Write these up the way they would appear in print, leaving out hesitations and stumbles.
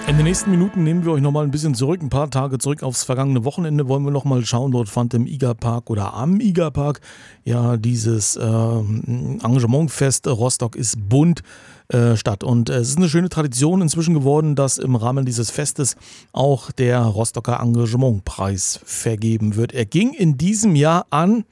In den nächsten Minuten nehmen wir euch nochmal ein bisschen zurück, ein paar Tage zurück aufs vergangene Wochenende wollen wir nochmal schauen. Dort fand im IGA-Park oder am IGA-Park ja dieses Engagementfest Rostock ist bunt statt. Und es ist eine schöne Tradition inzwischen geworden, dass im Rahmen dieses Festes auch der Rostocker Engagementpreis vergeben wird. Er ging in diesem Jahr an,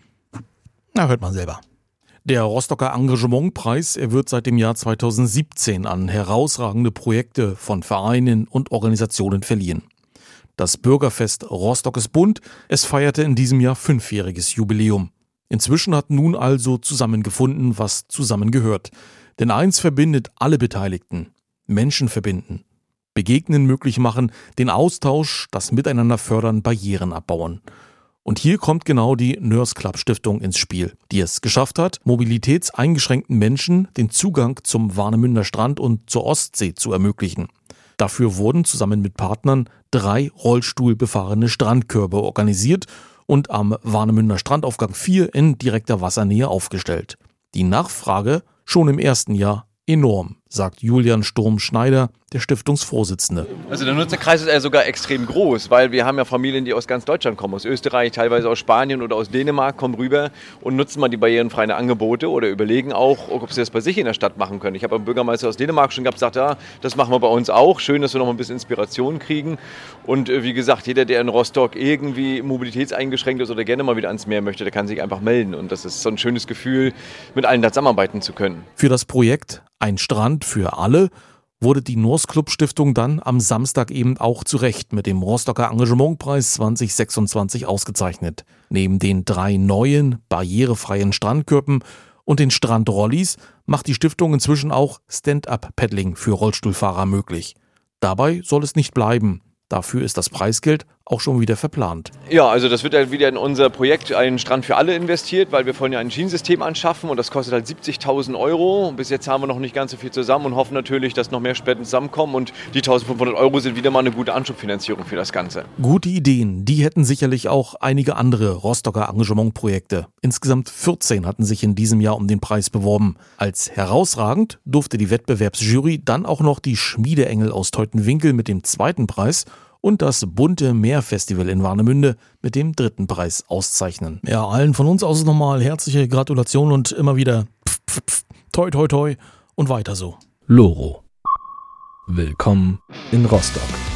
hört man selber. Der Rostocker Engagementpreis, er wird seit dem Jahr 2017 an herausragende Projekte von Vereinen und Organisationen verliehen. Das Bürgerfest Rostock ist bunt, es feierte in diesem Jahr 5-jähriges Jubiläum. Inzwischen hat nun also zusammengefunden, was zusammengehört. Denn eins verbindet alle Beteiligten: Menschen verbinden, Begegnen möglich machen, den Austausch, das Miteinander fördern, Barrieren abbauen. Und hier kommt genau die Nurse Club Stiftung ins Spiel, die es geschafft hat, mobilitätseingeschränkten Menschen den Zugang zum Warnemünder Strand und zur Ostsee zu ermöglichen. Dafür wurden zusammen mit Partnern 3 rollstuhlbefahrene Strandkörbe organisiert und am Warnemünder Strandaufgang 4 in direkter Wassernähe aufgestellt. Die Nachfrage schon im ersten Jahr enorm, sagt Julian Sturm-Schneider, der Stiftungsvorsitzende. Also der Nutzerkreis ist ja sogar extrem groß, weil wir haben ja Familien, die aus ganz Deutschland kommen, aus Österreich, teilweise aus Spanien oder aus Dänemark, kommen rüber und nutzen mal die barrierenfreien Angebote oder überlegen auch, ob sie das bei sich in der Stadt machen können. Ich habe einen Bürgermeister aus Dänemark schon gehabt, gesagt, ja, das machen wir bei uns auch. Schön, dass wir noch mal ein bisschen Inspiration kriegen. Und wie gesagt, jeder, der in Rostock irgendwie mobilitätseingeschränkt ist oder gerne mal wieder ans Meer möchte, der kann sich einfach melden. Und das ist so ein schönes Gefühl, mit allen da zusammenarbeiten zu können. Für das Projekt Ein Strand für alle wurde die Nurse Club Stiftung dann am Samstag eben auch zu Recht mit dem Rostocker Engagementpreis 2026 ausgezeichnet. Neben den 3 neuen, barrierefreien Strandkörben und den Strandrollis macht die Stiftung inzwischen auch Stand-up-Paddling für Rollstuhlfahrer möglich. Dabei soll es nicht bleiben. Dafür ist das Preisgeld auch schon wieder verplant. Ja, also das wird ja wieder in unser Projekt Ein Strand für alle investiert, weil wir wollen ja ein Schienensystem anschaffen und das kostet halt 70.000 €. Bis jetzt haben wir noch nicht ganz so viel zusammen und hoffen natürlich, dass noch mehr Spenden zusammenkommen und die 1.500 € sind wieder mal eine gute Anschubfinanzierung für das Ganze. Gute Ideen, die hätten sicherlich auch einige andere Rostocker Engagementprojekte. Insgesamt 14 hatten sich in diesem Jahr um den Preis beworben. Als herausragend durfte die Wettbewerbsjury dann auch noch die Schmiedeengel aus Teutenwinkel mit dem 2. Preis und das bunte Meerfestival in Warnemünde mit dem 3. Preis auszeichnen. Ja, allen von uns aus nochmal herzliche Gratulation und immer wieder toi toi toi und weiter so. Loro. Willkommen in Rostock.